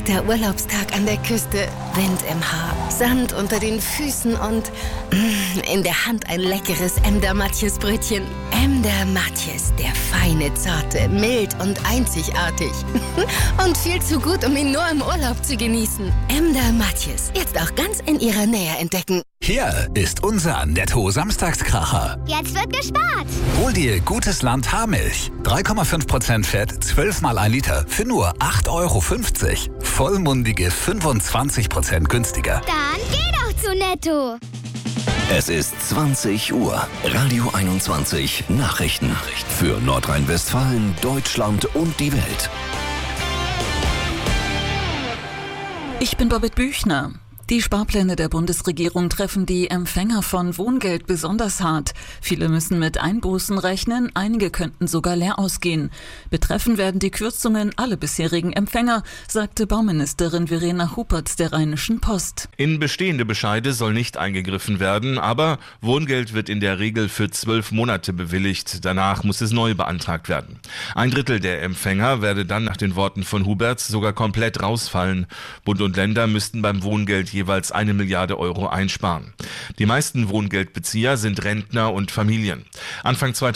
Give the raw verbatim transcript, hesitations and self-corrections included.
perfekter Urlaubstag an der Küste. Wind im Haar, Sand unter den Füßen und mh, in der Hand ein leckeres Emder Matjes-Brötchen. Emder Matjes, der feine, zarte, mild und einzigartig. Und viel zu gut, um ihn nur im Urlaub zu genießen. Emder Matjes, jetzt auch ganz in ihrer Nähe entdecken. Hier ist unser Netto-Samstagskracher. Jetzt wird gespart. Hol dir Gutes Land Haarmilch. drei Komma fünf Prozent Fett, zwölf mal ein Liter für nur acht Euro fünfzig. Vollmundige fünfundzwanzig Prozent günstiger. Dann geh doch zu Netto. Es ist zwanzig Uhr. Radio einundzwanzig Nachrichten. Für Nordrhein-Westfalen, Deutschland und die Welt. Ich bin Babette Büchner. Die Sparpläne der Bundesregierung treffen die Empfänger von Wohngeld besonders hart. Viele müssen mit Einbußen rechnen, einige könnten sogar leer ausgehen. Betreffen werden die Kürzungen alle bisherigen Empfänger, sagte Bauministerin Verena Hupert der Rheinischen Post. In bestehende Bescheide soll nicht eingegriffen werden, aber Wohngeld wird in der Regel für zwölf Monate bewilligt. Danach muss es neu beantragt werden. Ein Drittel der Empfänger werde dann nach den Worten von Hupert sogar komplett rausfallen. Bund und Länder müssten beim Wohngeld jeweils eine Milliarde Euro einsparen. Die meisten Wohngeldbezieher sind Rentner und Familien. Anfang